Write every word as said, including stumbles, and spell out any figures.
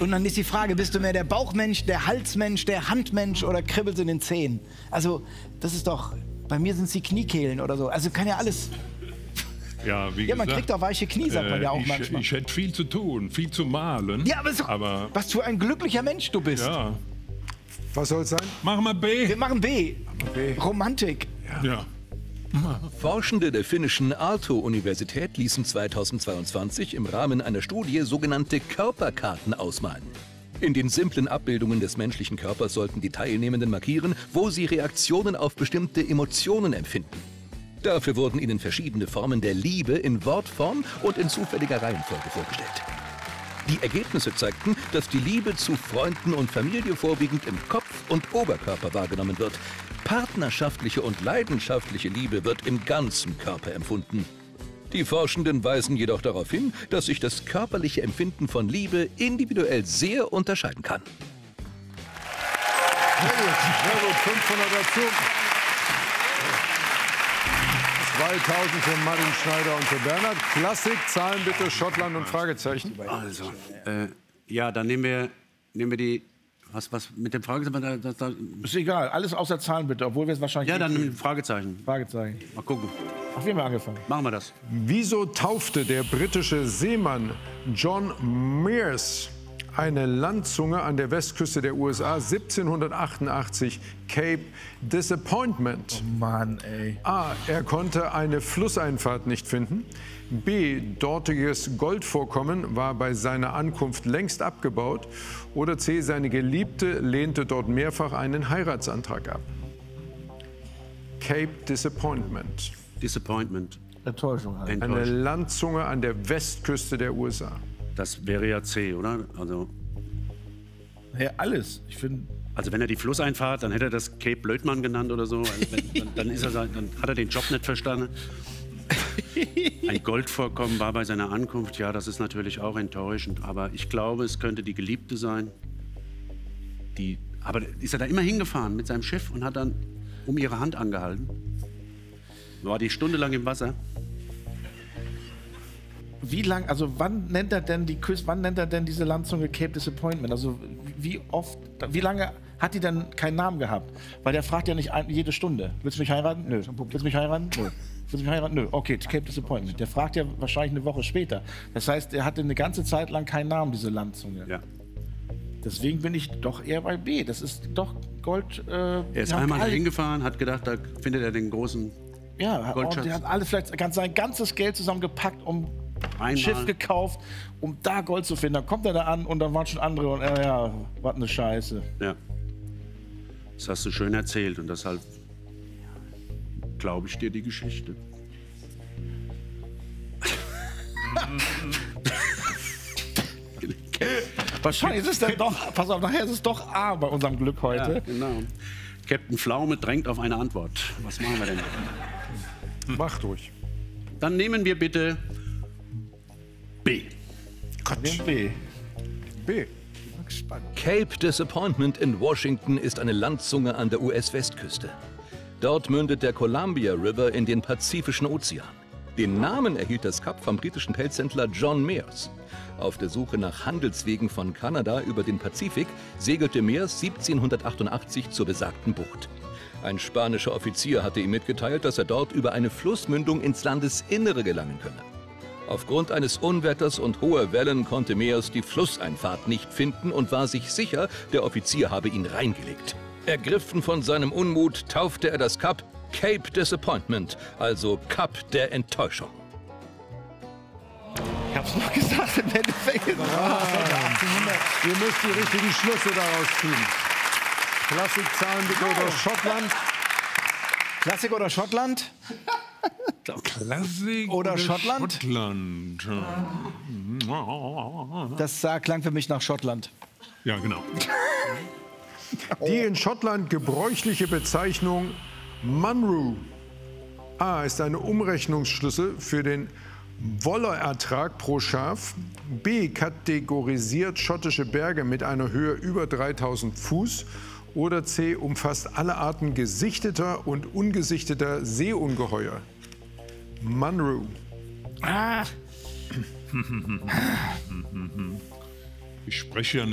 Und dann ist die Frage, bist du mehr der Bauchmensch, der Halsmensch, der Handmensch oder kribbelst in den Zehen? Also, das ist doch, bei mir sind es die Kniekehlen oder so. Also kann ja alles... Ja, wie ja, man gesagt, kriegt auch weiche Knie, sagt man ja auch ich, manchmal. Ich hätte viel zu tun, viel zu malen. Ja, aber, so, aber was für ein glücklicher Mensch du bist. Ja. Was soll es sein? Machen wir B. Wir machen B. B. Romantik. Ja. ja. Forschende der finnischen Aalto-Universität ließen zweitausendzweiundzwanzig im Rahmen einer Studie sogenannte Körperkarten ausmalen. In den simplen Abbildungen des menschlichen Körpers sollten die Teilnehmenden markieren, wo sie Reaktionen auf bestimmte Emotionen empfinden. Dafür wurden ihnen verschiedene Formen der Liebe in Wortform und in zufälliger Reihenfolge vorgestellt. Die Ergebnisse zeigten, dass die Liebe zu Freunden und Familie vorwiegend im Kopf und Oberkörper wahrgenommen wird. Partnerschaftliche und leidenschaftliche Liebe wird im ganzen Körper empfunden. Die Forschenden weisen jedoch darauf hin, dass sich das körperliche Empfinden von Liebe individuell sehr unterscheiden kann. Sehr gut, sehr gut, fünfhundert dazu. zweitausend für Martin Schneider und für Bernhard. Klassik, Zahlen bitte, Schottland und Fragezeichen. Also, äh, ja, dann nehmen wir, nehmen wir die, was, was mit dem Fragezeichen? Da, da, da, Ist egal, alles außer Zahlen bitte, obwohl wir es wahrscheinlich... ja, dann mit Fragezeichen. Fragezeichen. Mal gucken. Ach, wir haben angefangen. Machen wir das. Wieso taufte der britische Seemann John Mears eine Landzunge an der Westküste der U S A siebzehnhundertachtundachtzig Cape Disappointment? Oh Mann, ey. A. Er konnte eine Flusseinfahrt nicht finden. B. Dortiges Goldvorkommen war bei seiner Ankunft längst abgebaut. Oder C. Seine Geliebte lehnte dort mehrfach einen Heiratsantrag ab. Cape Disappointment. Disappointment. Enttäuschung halt. Eine Enttäuscht. Landzunge an der Westküste der U S A. Das wäre ja C, oder? Also, Ja, alles. Ich finde... also wenn er die Flusseinfahrt, dann hätte er das Cape Blödmann genannt oder so. Also wenn, dann, dann, ist er, dann hat er den Job nicht verstanden. Ein Goldvorkommen war bei seiner Ankunft. Ja, das ist natürlich auch enttäuschend. Aber ich glaube, es könnte die Geliebte sein. Die, aber ist er da immer hingefahren mit seinem Schiff und hat dann um ihre Hand angehalten? War die stundenlang im Wasser? Wie lang, also wann nennt er denn die Küste, wann nennt er denn diese Landzunge Cape Disappointment? Also wie oft, wie lange hat die denn keinen Namen gehabt? Weil der fragt ja nicht ein, jede Stunde. Willst du mich heiraten? Nö. Willst du mich heiraten? Nö. Willst du mich heiraten? Nö. Okay, Cape Disappointment. Der fragt ja wahrscheinlich eine Woche später. Das heißt, er hatte eine ganze Zeit lang keinen Namen, diese Landzunge. Ja. Deswegen bin ich doch eher bei B. Das ist doch Gold. Äh, Er ist ja, einmal all- hingefahren, hat gedacht, da findet er den großen Ja, Goldschatz. und der hat alles vielleicht ganz, sein ganzes Geld zusammengepackt, um ein Einmal. Schiff gekauft, um da Gold zu finden. Dann kommt er da an und dann waren schon andere und äh, ja, was eine Scheiße. Ja. Das hast du schön erzählt und deshalb glaube ich dir die Geschichte. Wahrscheinlich ist es dann doch, pass auf, nachher ist es doch A bei unserem Glück Ja, heute. genau. Captain Pflaume drängt auf eine Antwort. Was machen wir denn? Mach durch. Dann nehmen wir bitte B. Nehmen B. B. Cape Disappointment in Washington ist eine Landzunge an der U S-Westküste. Dort mündet der Columbia River in den Pazifischen Ozean. Den Namen erhielt das Kap vom britischen Pelzhändler John Mears. Auf der Suche nach Handelswegen von Kanada über den Pazifik segelte Mears siebzehnhundertachtundachtzig zur besagten Bucht. Ein spanischer Offizier hatte ihm mitgeteilt, dass er dort über eine Flussmündung ins Landesinnere gelangen könne. Aufgrund eines Unwetters und hoher Wellen konnte Mears die Flusseinfahrt nicht finden und war sich sicher, der Offizier habe ihn reingelegt. Ergriffen von seinem Unmut taufte er das Kap Cape Disappointment, also Kap der Enttäuschung. Ich hab's noch gesagt, im Endeffekt. Ah, ihr müsst die richtigen Schlüsse daraus ziehen. Klassikzahlen bitte oder Schottland. Klassik oder Schottland? Klassik Oder Schottland? Schottland. Das sah, klang für mich nach Schottland. Ja, genau. Die in Schottland gebräuchliche Bezeichnung Munro. A ist eine Umrechnungsschlüssel für den Wollerertrag pro Schaf. B kategorisiert schottische Berge mit einer Höhe über dreitausend Fuß. Oder C umfasst alle Arten gesichteter und ungesichteter Seeungeheuer. Munro. Ah. Ich spreche ja